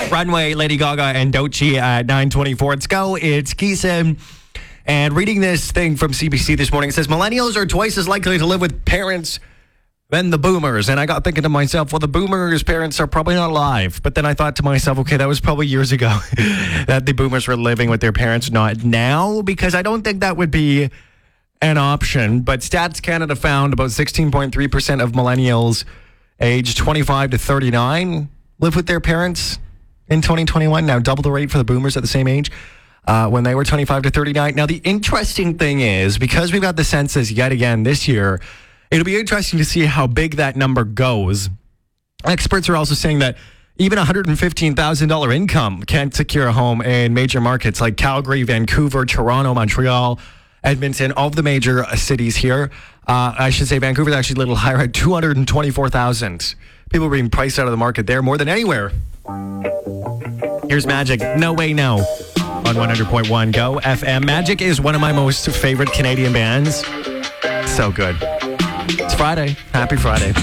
Runway, Lady Gaga, and Doechii at 9:24. Let's go. It's Keeson. And reading this thing from CBC this morning, it says millennials are twice as likely to live with parents than the boomers. And I got thinking to myself, well, the boomers' parents are probably not alive. But then I thought to myself, okay, that was probably years ago that the boomers were living with their parents, not now, because I don't think that would be an option. But Stats Canada found about 16.3% of millennials aged 25 to 39 live with their parents in 2021. Now, double the rate for the boomers at the same age when they were 25 to 39. Now, the interesting thing is, because we've got the census yet again this year, it'll be interesting to see how big that number goes. Experts are also saying that even $115,000 income can't secure a home in major markets like Calgary, Vancouver, Toronto, Montreal, Edmonton, all of the major cities here. I should say Vancouver's actually a little higher at $224,000. People are being priced out of the market there more than anywhere. Here's Magic, No Way No, on 100.1 Go FM. Magic is one of my most favorite Canadian bands. So good. It's Friday. Happy Friday.